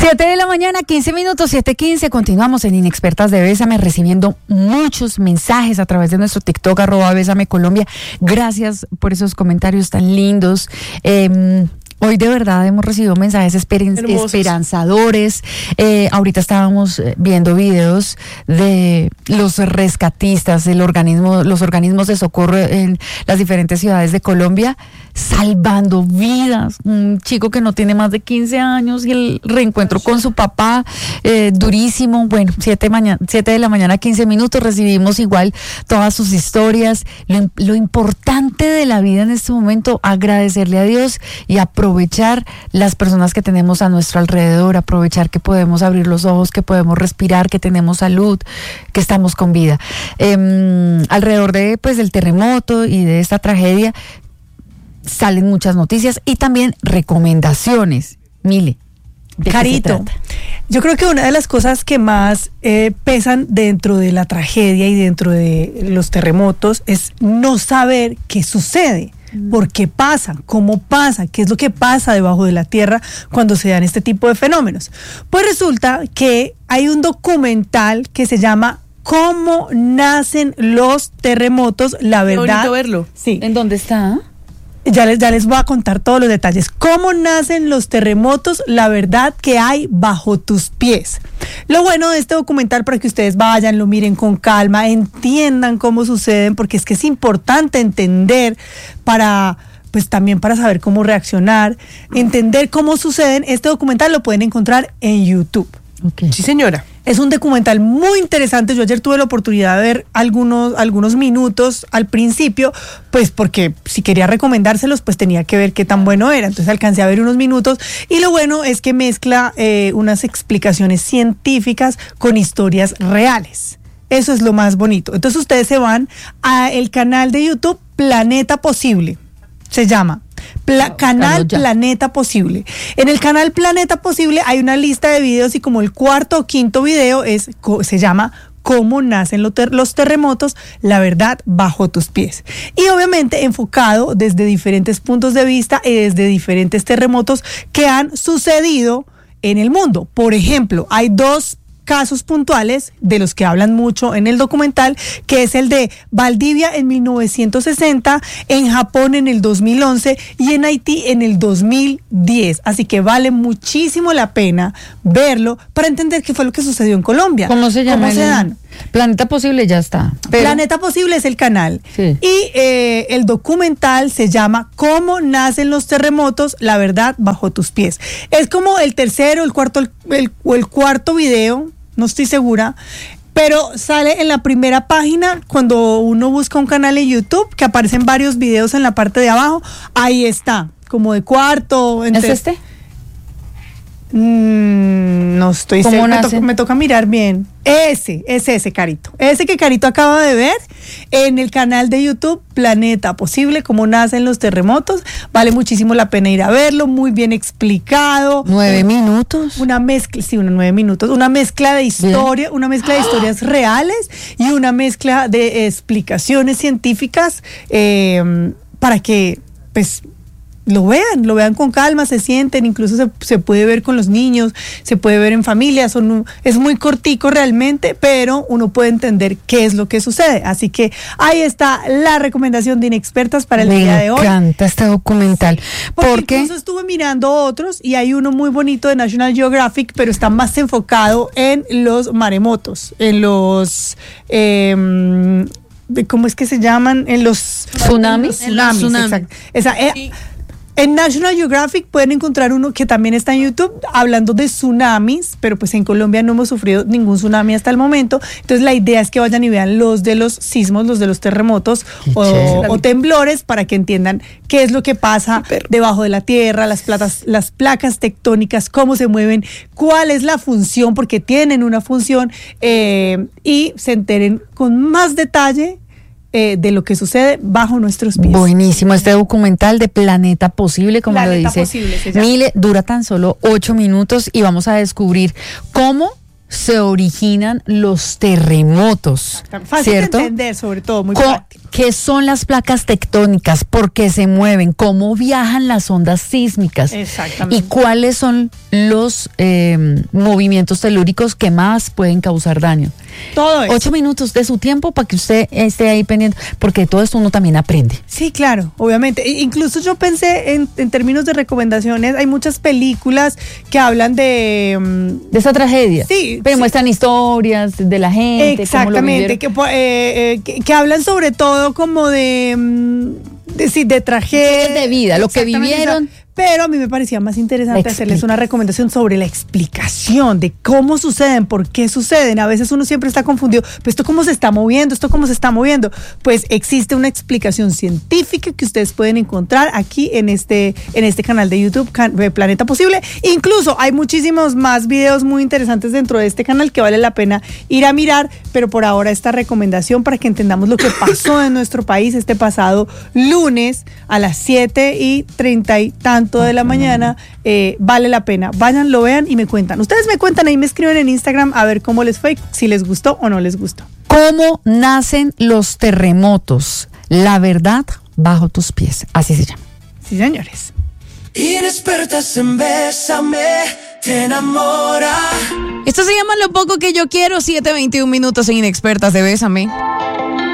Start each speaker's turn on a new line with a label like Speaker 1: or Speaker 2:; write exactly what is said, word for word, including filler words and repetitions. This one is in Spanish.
Speaker 1: siete de la mañana, quince minutos, siete quince. Continuamos en Inexpertas de Bésame, recibiendo muchos mensajes a través de nuestro TikTok, arroba Bésame Colombia. Gracias por esos comentarios tan lindos. Eh, Hoy de verdad hemos recibido mensajes esperen- esperanzadores. Eh, ahorita estábamos viendo videos de los rescatistas, el organismo, los organismos de socorro en las diferentes ciudades de Colombia, salvando vidas. Un chico que no tiene más de quince años y el reencuentro con su papá, eh, durísimo. Bueno, siete de la mañana, quince minutos, recibimos igual todas sus historias. Lo, lo importante de la vida en este momento, agradecerle a Dios y aprovechar aprovechar las personas que tenemos a nuestro alrededor, aprovechar que podemos abrir los ojos, que podemos respirar, que tenemos salud, que estamos con vida. Eh, alrededor de pues del terremoto y de esta tragedia salen muchas noticias y también recomendaciones. Mile,
Speaker 2: Carito, yo creo que una de las cosas que más eh, pesan dentro de la tragedia y dentro de los terremotos es no saber qué sucede. ¿Por qué pasa? ¿Cómo pasa? ¿Qué es lo que pasa debajo de la tierra cuando se dan este tipo de fenómenos? Pues resulta que hay un documental que se llama ¿Cómo nacen los terremotos? La verdad.
Speaker 1: Qué bonito verlo.
Speaker 2: Sí.
Speaker 1: ¿En dónde está?
Speaker 2: Ya les, ya les voy a contar todos los detalles. ¿Cómo nacen los terremotos? La verdad que hay bajo tus pies. Lo bueno de este documental, para que ustedes vayan, lo miren con calma, entiendan cómo suceden, porque es que es importante entender para, pues también para saber cómo reaccionar, entender cómo suceden. Este documental lo pueden encontrar en YouTube.
Speaker 1: Okay.
Speaker 2: Sí, señora. Es un documental muy interesante. Yo ayer tuve la oportunidad de ver algunos, algunos minutos al principio, pues porque si quería recomendárselos, pues tenía que ver qué tan bueno era. Entonces alcancé a ver unos minutos y lo bueno es que mezcla eh, unas explicaciones científicas con historias reales. Eso es lo más bonito. Entonces ustedes se van al canal de YouTube Planeta Posible. Se llama Pla- no, Canal Planeta Posible. En el canal Planeta Posible hay una lista de videos y como el cuarto o quinto video es, se llama ¿Cómo nacen los, ter- los terremotos? La verdad bajo tus pies. Y obviamente enfocado desde diferentes puntos de vista y desde diferentes terremotos que han sucedido en el mundo. Por ejemplo, hay dos casos puntuales de los que hablan mucho en el documental, que es el de Valdivia en mil novecientos sesenta, en Japón en el dos mil once y en Haití en el dos mil diez. Así que vale muchísimo la pena verlo para entender qué fue lo que sucedió en Colombia.
Speaker 1: ¿Cómo se llama?
Speaker 2: ¿Cómo se dan?
Speaker 1: Planeta Posible ya está.
Speaker 2: Pero... Planeta Posible es el canal.
Speaker 1: Sí.
Speaker 2: Y eh, el documental se llama ¿Cómo nacen los terremotos? La verdad bajo tus pies. Es como el tercero, el cuarto, el, el, o el cuarto video, no estoy segura, pero sale en la primera página cuando uno busca un canal en YouTube, que aparecen varios videos en la parte de abajo. Ahí está, como de cuarto. Entre...
Speaker 1: ¿Es este?
Speaker 2: Mm, no estoy segura, me, to- me toca mirar bien. Ese, es ese, Carito. Ese que Carito acaba de ver en el canal de YouTube Planeta Posible, cómo nacen los terremotos. Vale muchísimo la pena ir a verlo, muy bien explicado.
Speaker 1: Nueve minutos.
Speaker 2: Una mezcla, sí, unos nueve minutos. Una mezcla de historia, bien. Una mezcla de historias reales y una mezcla de eh, explicaciones científicas eh, para que, pues, lo vean, lo vean con calma, se sienten, incluso se, se puede ver con los niños, se puede ver en familia, son, es muy cortico realmente, pero uno puede entender qué es lo que sucede. Así que ahí está la recomendación de Inexpertas para el
Speaker 1: Me
Speaker 2: día de hoy.
Speaker 1: Me encanta este documental.
Speaker 2: Porque,
Speaker 1: porque
Speaker 2: incluso estuve mirando otros y hay uno muy bonito de National Geographic, pero está más enfocado en los maremotos, en los... Eh, ¿cómo es que se llaman? En los
Speaker 1: tsunamis.
Speaker 2: En los tsunamis,
Speaker 1: tsunamis.
Speaker 2: exacto. Esa, eh, sí. En National Geographic pueden encontrar uno que también está en YouTube hablando de tsunamis, pero pues en Colombia no hemos sufrido ningún tsunami hasta el momento. Entonces la idea es que vayan y vean los de los sismos, los de los terremotos o, o temblores, para que entiendan qué es lo que pasa sí, debajo de la tierra, las placas, las placas tectónicas, cómo se mueven, cuál es la función, porque tienen una función, eh, y se enteren con más detalle Eh, de lo que sucede bajo nuestros pies.
Speaker 1: Buenísimo este documental de Planeta Posible, como
Speaker 2: Planeta
Speaker 1: lo dice
Speaker 2: Posible, se llama.
Speaker 1: Mile, dura tan solo ocho minutos y vamos a descubrir cómo se originan los terremotos,
Speaker 2: fácil
Speaker 1: ¿cierto?
Speaker 2: de entender, sobre todo, muy
Speaker 1: Co-
Speaker 2: práctico.
Speaker 1: ¿Qué son las placas tectónicas? ¿Por qué se mueven? ¿Cómo viajan las ondas sísmicas?
Speaker 2: Exactamente.
Speaker 1: ¿Y cuáles son los eh, movimientos telúricos que más pueden causar daño?
Speaker 2: Todo eso.
Speaker 1: Ocho minutos de su tiempo para que usted esté ahí pendiente, porque de todo esto uno también aprende.
Speaker 2: Sí, claro, obviamente. E- incluso yo pensé en, en términos de recomendaciones, hay muchas películas que hablan de... mm,
Speaker 1: De esa tragedia.
Speaker 2: Sí,
Speaker 1: Pero
Speaker 2: sí.
Speaker 1: muestran historias de la gente. cómo lo
Speaker 2: exactamente,
Speaker 1: vivieron.
Speaker 2: que, po- eh, eh, que, que hablan sobre todo como de... mm, de, sí, de tragedias.
Speaker 1: De vida, lo que
Speaker 2: Exactamente,
Speaker 1: vivieron.
Speaker 2: o sea, pero a mí me parecía más interesante
Speaker 1: La
Speaker 2: hacerles
Speaker 1: explica.
Speaker 2: una recomendación sobre la explicación de cómo suceden, por qué suceden. A veces uno siempre está confundido, pero esto cómo se está moviendo, esto cómo se está moviendo. Pues existe una explicación científica que ustedes pueden encontrar aquí en este, en este canal de YouTube, Can- eh, Planeta Posible. Incluso hay muchísimos más videos muy interesantes dentro de este canal que vale la pena ir a mirar, pero por ahora esta recomendación para que entendamos lo que pasó en nuestro país este pasado lunes a las siete y treinta y tanto de la mañana, eh, vale la pena. Vayan, lo vean y me cuentan. Ustedes me cuentan ahí, me escriben en Instagram a ver cómo les fue, si les gustó o no les gustó.
Speaker 1: ¿Cómo nacen los terremotos? La verdad bajo tus pies. Así se llama.
Speaker 2: Sí, señores.
Speaker 3: Inexpertas en Bésame, te enamora.
Speaker 1: Esto se llama Lo Poco Que Yo Quiero. siete veintiún minutos en Inexpertas de Bésame.